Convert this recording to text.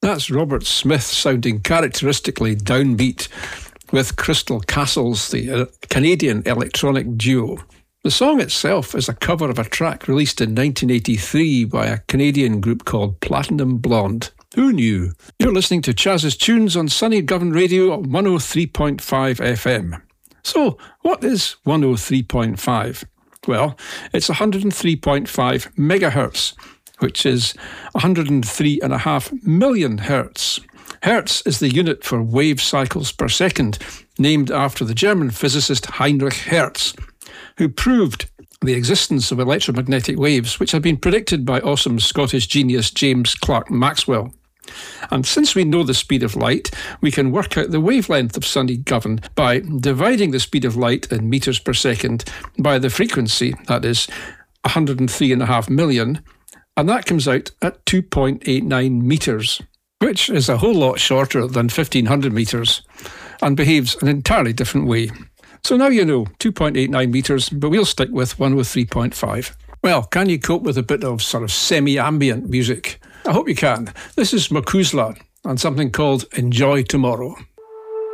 That's Robert Smith sounding characteristically downbeat with Crystal Castles, the Canadian electronic duo. The song itself is a cover of a track released in 1983 by a Canadian group called Platinum Blonde. Who knew? You're listening to Chaz's Tunes on Sunny Govan Radio on 103.5 FM. So, what is 103.5? Well, it's 103.5 megahertz, which is 103.5 million hertz. Hertz is the unit for wave cycles per second, named after the German physicist Heinrich Hertz, who proved the existence of electromagnetic waves, which had been predicted by awesome Scottish genius James Clerk Maxwell. And since we know the speed of light, we can work out the wavelength of Sunny Govan by dividing the speed of light in meters per second by the frequency, that is 103.5 million, and that comes out at 2.89 metres, which is a whole lot shorter than 1500 metres and behaves an entirely different way. So now you know, 2.89 metres, but we'll stick with 103.5. Well, can you cope with a bit of sort of semi-ambient music? I hope you can. This is Makuzla and something called Enjoy Tomorrow.